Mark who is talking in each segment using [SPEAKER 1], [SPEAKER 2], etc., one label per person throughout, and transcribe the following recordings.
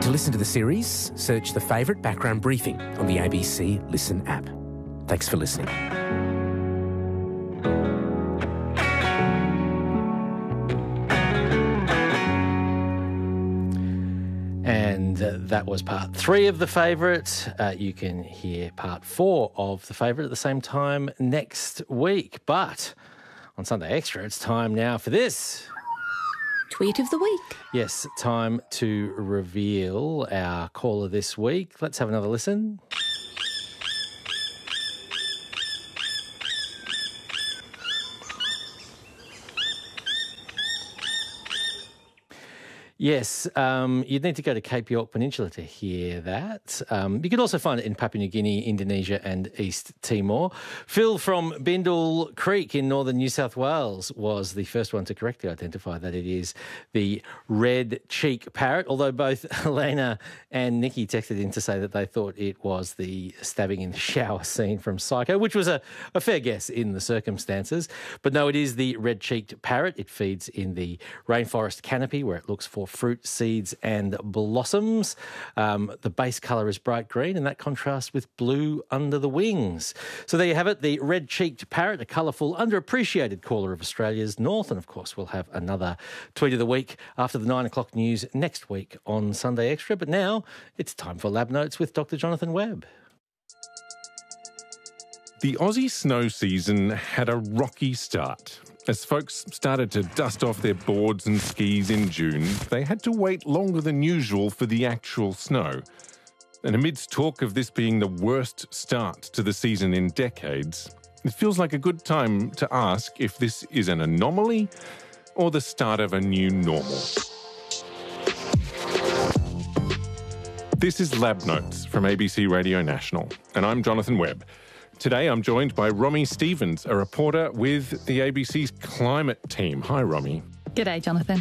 [SPEAKER 1] To listen to the series, search The Favourite Background Briefing on the ABC Listen app. Thanks for listening.
[SPEAKER 2] And that was part 3 of The Favourite. You can hear part 4 of The Favourite at the same time next week. But on Sunday Extra, it's time now for this.
[SPEAKER 3] Tweet of the week.
[SPEAKER 2] Yes, time to reveal our caller this week. Let's have another listen. Yes, you'd need to go to Cape York Peninsula to hear that. You can also find it in Papua New Guinea, Indonesia and East Timor. Phil from Bindle Creek in northern New South Wales was the first one to correctly identify that it is the red cheek parrot, although both Elena and Nikki texted in to say that they thought it was the stabbing in the shower scene from Psycho, which was a fair guess in the circumstances. But no, it is the red-cheeked parrot. It feeds in the rainforest canopy where it looks for fruit, seeds and blossoms. The base colour is bright green and that contrasts with blue under the wings. So there you have it, the red-cheeked parrot, a colourful, underappreciated caller of Australia's north. And of course, we'll have another tweet of the week after the 9 o'clock news next week on Sunday Extra. But now it's time for Lab Notes with Dr. Jonathan Webb.
[SPEAKER 4] The Aussie snow season had a rocky start. As folks started to dust off their boards and skis in June, they had to wait longer than usual for the actual snow. And amidst talk of this being the worst start to the season in decades, it feels like a good time to ask if this is an anomaly or the start of a new normal. This is Lab Notes from ABC Radio National, and I'm Jonathan Webb. Today I'm joined by Romy Stevens, a reporter with the ABC's climate team. Hi, Romy.
[SPEAKER 5] G'day, Jonathan.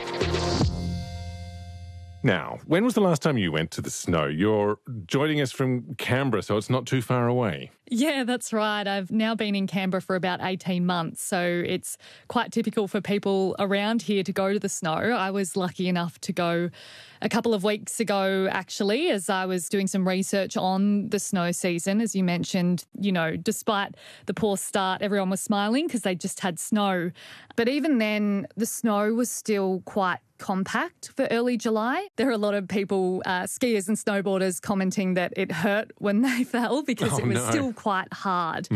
[SPEAKER 4] Now, when was the last time you went to the snow? You're joining us from Canberra, so it's not too far away.
[SPEAKER 5] Yeah, that's right. I've now been in Canberra for about 18 months, so it's quite typical for people around here to go to the snow. I was lucky enough to go a couple of weeks ago, actually, as I was doing some research on the snow season. As you mentioned, you know, despite the poor start, everyone was smiling because they just had snow. But even then, the snow was still quite compact for early July. There are a lot of people, skiers and snowboarders, commenting that it hurt when they fell because it was still quite hard.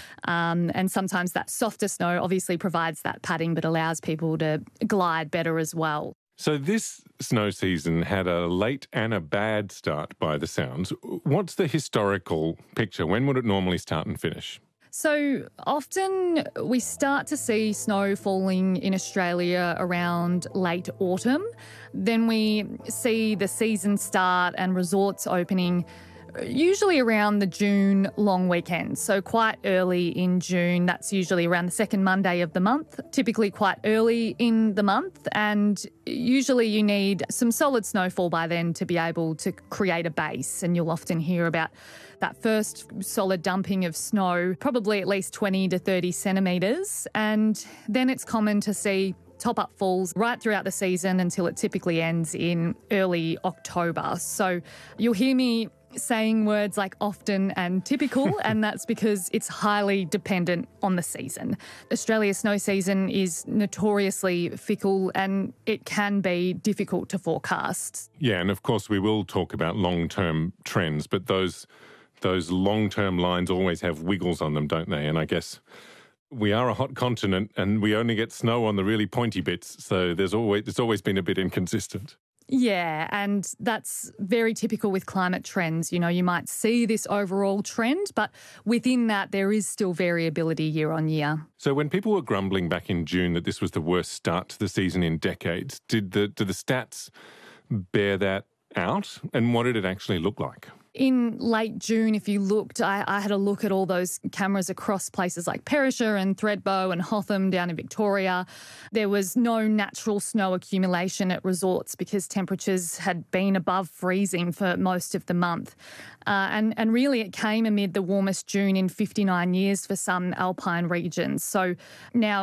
[SPEAKER 5] And sometimes that softer snow obviously provides that padding but allows people to glide better as well.
[SPEAKER 4] So this snow season had a late and a bad start by the sounds. What's the historical picture? When would it normally start and finish?
[SPEAKER 5] So often we start to see snow falling in Australia around late autumn. Then we see the season start and resorts opening usually around the June long weekend. So quite early in June, that's usually around the second Monday of the month, typically quite early in the month. And usually you need some solid snowfall by then to be able to create a base. And you'll often hear about that first solid dumping of snow, probably at least 20 to 30 centimetres. And then it's common to see top-up falls right throughout the season until it typically ends in early October. So you'll hear me saying words like often and typical, and that's because it's highly dependent on the season. Australia's snow season is notoriously fickle and it can be difficult to forecast.
[SPEAKER 4] Yeah, and of course we will talk about long-term trends, but those long-term lines always have wiggles on them, don't they? And I guess we are a hot continent and we only get snow on the really pointy bits, so it's always been a bit inconsistent.
[SPEAKER 5] Yeah, and that's very typical with climate trends. You know, you might see this overall trend, but within that there is still variability year on year.
[SPEAKER 4] So when people were grumbling back in June that this was the worst start to the season in decades, did the stats bear that out? And what did it actually look like?
[SPEAKER 5] In late June, if you looked, I had a look at all those cameras across places like Perisher and Thredbo and Hotham down in Victoria. There was no natural snow accumulation at resorts because temperatures had been above freezing for most of the month. And really it came amid the warmest June in 59 years for some alpine regions. So now,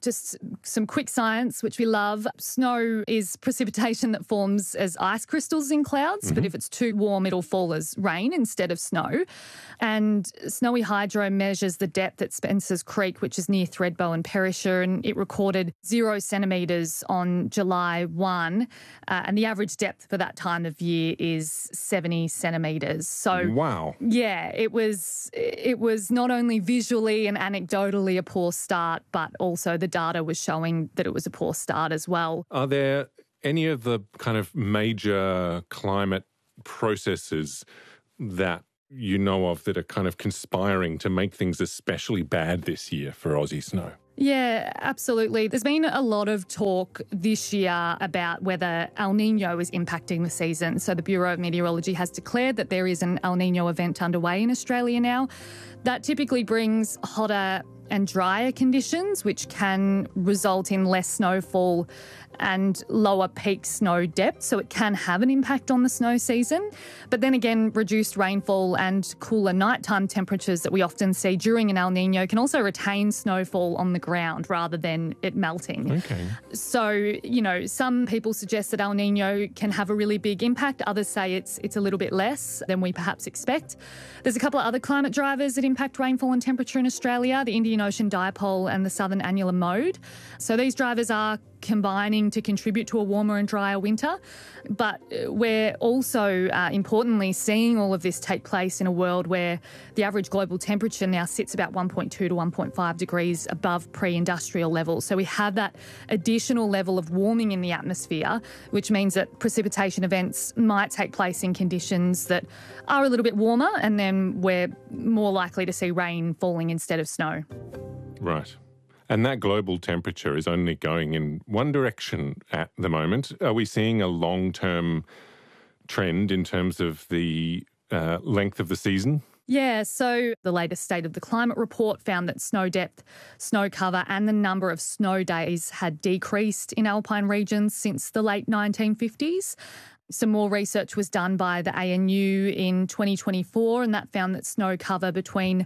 [SPEAKER 5] just some quick science, which we love. Snow is precipitation that forms as ice crystals in clouds, but if it's too warm, it'll fall as rain instead of snow. And Snowy Hydro measures the depth at Spencer's Creek, which is near Thredbo and Perisher, and it recorded 0 centimetres on July 1, and the average depth for that time of year is 70 centimetres. So,
[SPEAKER 4] wow.
[SPEAKER 5] Yeah, it was not only visually and anecdotally a poor start, but also the data was showing that it was a poor start as well.
[SPEAKER 4] Are there any of the kind of major climate processes that you know of that are kind of conspiring to make things especially bad this year for Aussie snow?
[SPEAKER 5] Yeah, absolutely. There's been a lot of talk this year about whether El Nino is impacting the season. So the Bureau of Meteorology has declared that there is an El Nino event underway in Australia now. That typically brings hotter and drier conditions, which can result in less snowfall and lower peak snow depth, so it can have an impact on the snow season. But then again, reduced rainfall and cooler nighttime temperatures that we often see during an El Nino can also retain snowfall on the ground rather than it melting.
[SPEAKER 4] Okay.
[SPEAKER 5] So, you know, some people suggest that El Nino can have a really big impact. Others say it's a little bit less than we perhaps expect. There's a couple of other climate drivers that impact rainfall and temperature in Australia, the Indian Ocean Dipole and the Southern Annular Mode. So these drivers are combining to contribute to a warmer and drier winter. But we're also, importantly, seeing all of this take place in a world where the average global temperature now sits about 1.2 to 1.5 degrees above pre-industrial levels. So we have that additional level of warming in the atmosphere, which means that precipitation events might take place in conditions that are a little bit warmer, and then we're more likely to see rain falling instead of snow.
[SPEAKER 4] Right. And that global temperature is only going in one direction at the moment. Are we seeing a long-term trend in terms of the length of the season?
[SPEAKER 5] Yeah, so the latest State of the Climate report found that snow depth, snow cover and the number of snow days had decreased in alpine regions since the late 1950s. Some more research was done by the ANU in 2024, and that found that snow cover between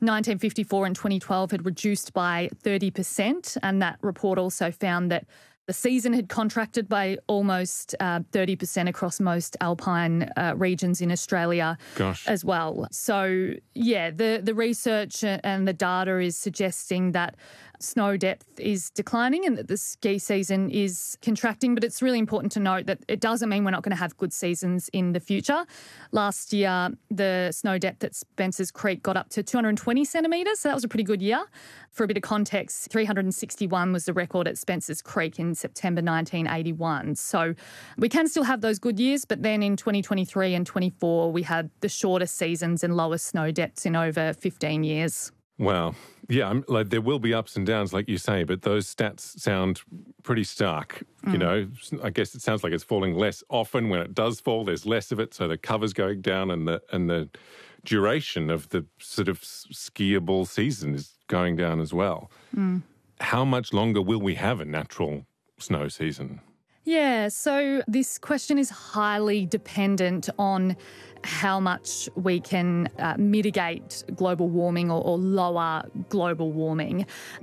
[SPEAKER 5] 1954 and 2012 had reduced by 30%. And that report also found that the season had contracted by almost 30% across most alpine regions in Australia as well. So, yeah, the research and the data is suggesting that snow depth is declining and that the ski season is contracting. But it's really important to note that it doesn't mean we're not going to have good seasons in the future. Last year, the snow depth at Spencer's Creek got up to 220 centimetres, so that was a pretty good year. For a bit of context, 361 was the record at Spencer's Creek in September 1981. So we can still have those good years, but then in 2023 and 24, we had the shortest seasons and lowest snow depths in over 15 years.
[SPEAKER 4] Wow. Yeah, like there will be ups and downs, like you say, but those stats sound pretty stark. You know, I guess it sounds like it's falling less often. When it does fall, there's less of it, so the cover's going down, and the duration of the sort of skiable season is going down as well. How much longer will we have a natural snow season?
[SPEAKER 5] Yeah, so this question is highly dependent on how much we can mitigate global warming or lower global warming.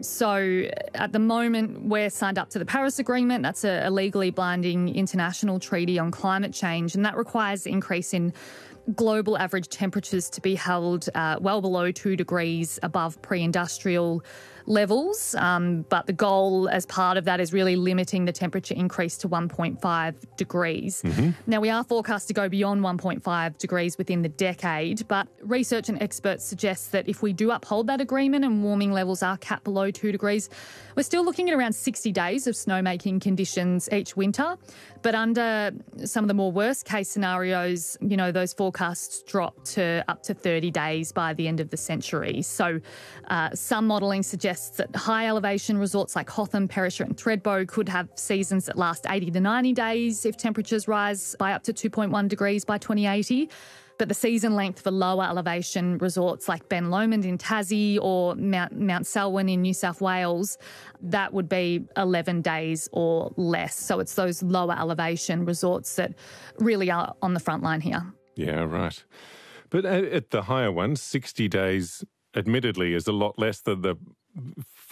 [SPEAKER 5] So at the moment, we're signed up to the Paris Agreement. That's a legally binding international treaty on climate change, and that requires the increase in global average temperatures to be held well below 2 degrees above pre-industrial levels. But the goal as part of that is really limiting the temperature increase to 1.5 degrees. Now, we are forecast to go beyond 1.5 degrees within the decade, but research and experts suggest that if we do uphold that agreement and warming levels are capped below 2 degrees, we're still looking at around 60 days of snowmaking conditions each winter. But under some of the more worst case scenarios, you know, those forecasts drop to up to 30 days by the end of the century. So some modelling suggests that high elevation resorts like Hotham, Perisher and Thredbo could have seasons that last 80 to 90 days if temperatures rise by up to 2.1 degrees by 2080. But the season length for lower elevation resorts like Ben Lomond in Tassie or Mount Selwyn in New South Wales, that would be 11 days or less. So it's those lower elevation resorts that really are on the front line here.
[SPEAKER 4] Yeah, right. But at the higher ones, 60 days admittedly is a lot less than the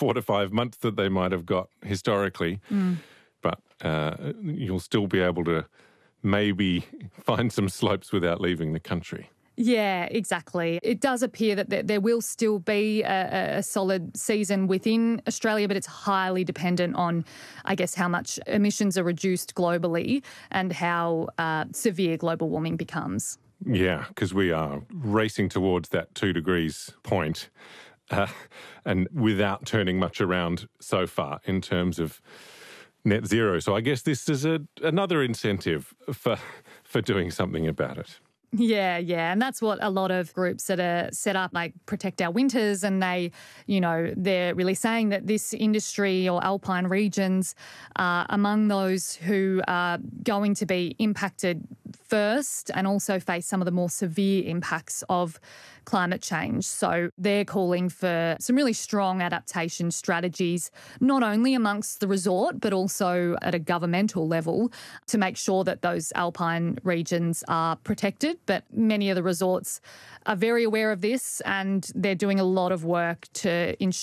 [SPEAKER 4] 4 to 5 months that they might have got historically. But you'll still be able to maybe find some slopes without leaving the country.
[SPEAKER 5] Yeah, exactly. It does appear that there will still be a solid season within Australia, but it's highly dependent on, I guess, how much emissions are reduced globally and how severe global warming becomes.
[SPEAKER 4] Yeah, because we are racing towards that 2 degrees point and without turning much around so far in terms of net zero. So I guess this is another incentive for doing something about it.
[SPEAKER 5] Yeah. And that's what a lot of groups that are set up, like Protect Our Winters, and they're really saying that this industry or alpine regions are among those who are going to be impacted first and also face some of the more severe impacts of climate change. So they're calling for some really strong adaptation strategies, not only amongst the resort, but also at a governmental level to make sure that those alpine regions are protected. But many of the resorts are very aware of this and they're doing a lot of work to ensure